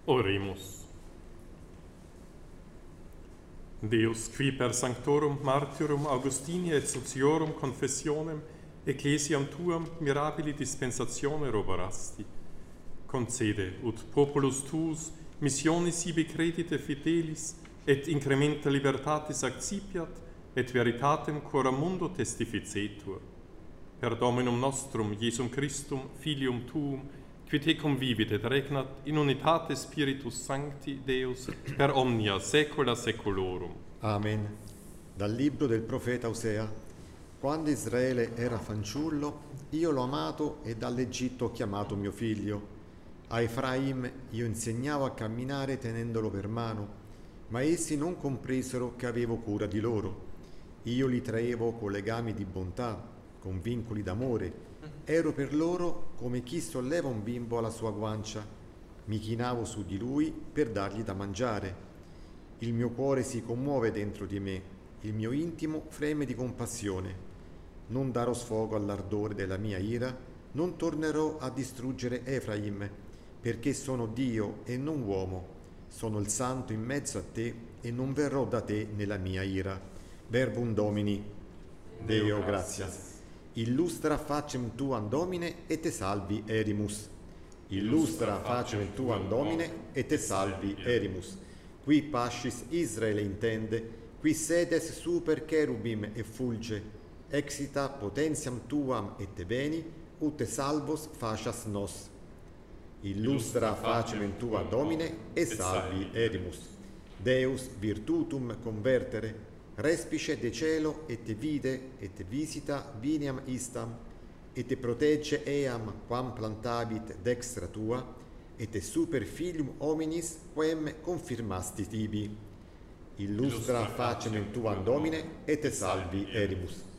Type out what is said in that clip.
Oremus. Deus, qui per sanctorum martyrum Augustini et sociorum confessionem ecclesiam tuam mirabili dispensatione roborasti, concede ut populus tuus missionis ibi credite fidelis et incrementa libertatis accipiat et veritatem coram mundo testificetur. Per Dominum nostrum Iesum Christum, Filium tuum, qui te convivit et regnat in unitate Spiritus Sancti Deus per omnia saecula saeculorum. Amen. Dal libro del profeta Osea. Quando Israele era fanciullo, io l'ho amato e dall'Egitto ho chiamato mio figlio. A Efraim io insegnavo a camminare tenendolo per mano, ma essi non compresero che avevo cura di loro. Io li traevo con legami di bontà, con vincoli d'amore. Ero per loro come chi solleva un bimbo alla sua guancia. Mi chinavo su di lui per dargli da mangiare. Il mio cuore si commuove dentro di me, il mio intimo freme di compassione. Non darò sfogo all'ardore della mia ira, non tornerò a distruggere Efraim, perché sono Dio e non uomo. Sono il Santo in mezzo a te e non verrò da te nella mia ira. Verbum Domini. Deo gratias. Illustra facem tuam Domine et te salvi Erimus. Illustra facem tuam Domine et te salvi Erimus. Qui pascis Israele intende, qui sedes super cherubim effulge, exita potentiam tuam et te veni, ut te salvos facias nos. Illustra facem tua Domine et salvi Erimus. Deus virtutum convertere, respice de cielo et te vide et te visita viniam istam, et te protegge eam quam plantabit dextra tua, et te super filium hominis quem confirmasti tibi. Illustra facem tuam Domine et te salvi Erimus.